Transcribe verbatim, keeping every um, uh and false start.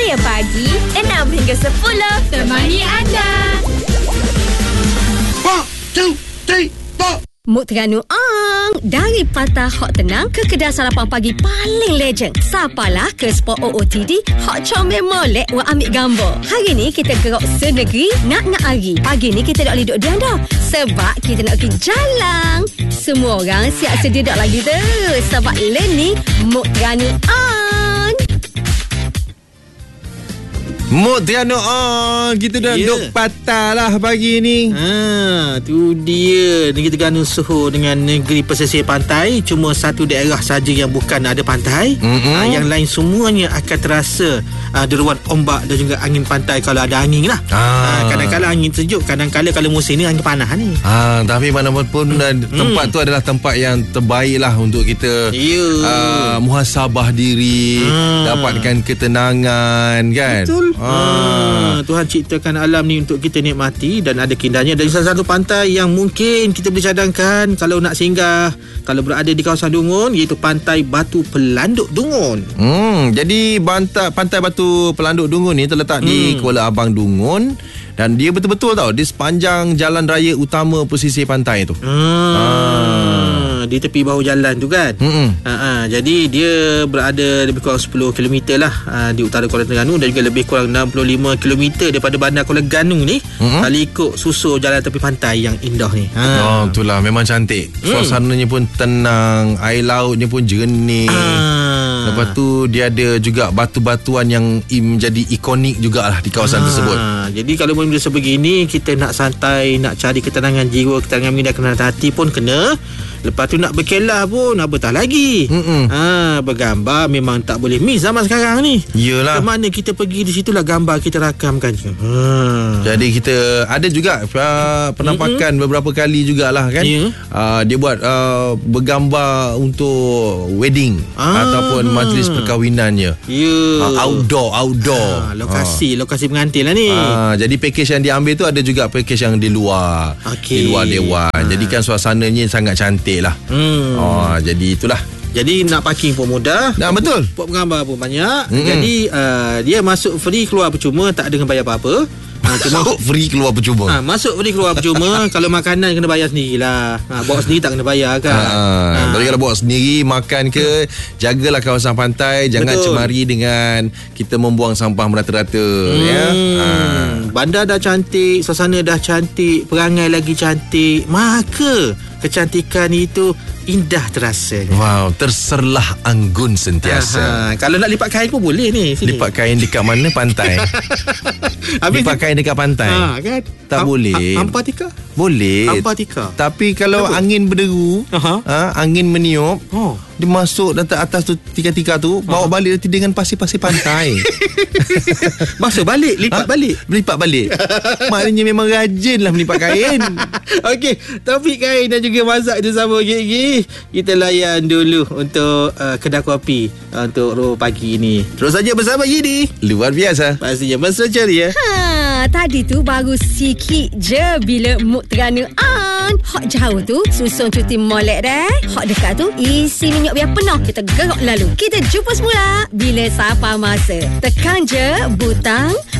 Saya pagi enam hingga sepuluh temani anda. One, two, three, four. Mood Terengganu Ang. Dari Patah Hot Tenang ke kedai sarapan pagi paling legend. Sapalah ke spot O O T D Hot Comel Molek wa ambil gambar. Hari ni kita gerak senegeri nak-nak hari. Pagi ni kita tak boleh duduk diam dah. Sebab kita nak pergi jalan. Semua orang siap sedia dak lagi tu. Sebab le ni Mood Terengganu Ang. Mood Terengganu Ang. Kita dah yeah. duk patah lah pagi ni. Ha, tu dia. Negeri Terengganu Soho dengan negeri pesisir pantai. Cuma satu daerah saja yang bukan ada pantai. Mm-hmm. Ha, yang lain semuanya akan terasa uh, deruan ombak dan juga angin pantai kalau ada angin lah. Ah. Ha, kadang-kadang angin sejuk, kadang-kadang kalau musim ni angin panas ni. Ah, tapi mana pun mm. tempat mm. tu adalah tempat yang terbaik lah untuk kita yeah. uh, muhasabah diri, ah. dapatkan ketenangan kan. Betul. Ah. Tuhan ciptakan alam ni untuk kita nikmati dan ada keindahannya. Dan salah satu pantai yang mungkin kita boleh cadangkan kalau nak singgah, kalau berada di kawasan Dungun, iaitu Pantai Batu Pelanduk Dungun. Hmm, jadi bantai, Pantai Batu Pelanduk Dungun ni terletak hmm. di Kuala Abang Dungun. Dan dia betul-betul tau di sepanjang jalan raya utama pesisir pantai tu. Hmm. Ah. Di tepi bahu jalan tu kan. Mm-mm. Ha, ha, jadi dia berada lebih kurang sepuluh kilometer lah ha, di utara Kuala Terengganu dan juga lebih kurang enam puluh lima kilometer daripada bandar Kuala Terengganu ni. Mm-hmm. Kalau ikut susur jalan tepi pantai yang indah ni. Ha. Oh, itulah memang cantik. Suasananya mm. pun tenang, air lautnya pun jernih. Ha. Lepas tu dia ada juga batu-batuan yang menjadi ikonik jugalah di kawasan ha. tersebut. Jadi kalau benda sebegini, kita nak santai, nak cari ketenangan jiwa, ketenangan minda, ketenangan hati pun kena. Lepas tu nak berkelah pun apatah lagi. Ha, bergambar memang tak boleh miss zaman sekarang ni. Yelah. Ke mana kita pergi, di situlah gambar kita rakamkan. Ha. Jadi kita ada juga uh, penampakan Mm-mm. beberapa kali jugalah kan. Yeah. Uh, dia buat uh, bergambar untuk wedding ah. ataupun majlis perkahwinannya. Yeah. Uh, outdoor, outdoor. Ha, lokasi, ha. lokasi pengantin lah ni. Uh, jadi package yang diambil tu ada juga package yang di luar. Okay. Di luar dewan. Ha. Jadi kan suasananya sangat cantik lah. Hmm. Oh, jadi itulah. Jadi nak parking pun mudah. Nah, betul. Buat bergambar pun banyak. Mm-hmm. Jadi uh, dia masuk free, keluar percuma, tak ada kena bayar apa-apa. Ha, cuma masuk free, keluar percuma. Ha, masuk free, keluar percuma. Kalau makanan kena bayar sendirilah. Ha, bawa sendiri tak kena bayar kan. Ha, ha. Tapi kalau bawa sendiri makan ke, jagalah kawasan pantai, jangan betul. Cemari dengan kita membuang sampah merata-rata. Hmm. Ya. Ha. Bandar dah cantik, suasana dah cantik, perangai lagi cantik, maka kecantikan itu indah terasa. Wow, terserlah anggun sentiasa. Aha. Kalau nak lipat kain pun boleh ni sini. Lipat kain dekat mana pantai? Lipat kain dekat pantai. Ha, kan? Tak Am- boleh. Ampatika? Boleh. Ampatika. Tapi kalau Kenapa? angin berderu, ha, angin meniup, oh. dia masuk dan atas tu tika-tika tu, bawa uh-huh. balik nanti dengan pasir-pasir pantai. Masuk balik, lipat ha? balik. Lipat balik. Maknanya memang rajin lah melipat kain. Okey, topik kain dan juga masak itu sama gigi. Kita layan dulu untuk uh, kedai kopi uh, untuk roh pagi ni. Terus saja bersama Yidi. Luar biasa. Pastinya mesra ceria. Ha, tadi tu baru sikit je bila Mood Terengganu Ang. Hot jauh tu susun cuti molek dah. Hot dekat tu isi minyak biar penuh. Kita gerak lalu. Kita jumpa semula bila Sapa Masa. Tekan je butang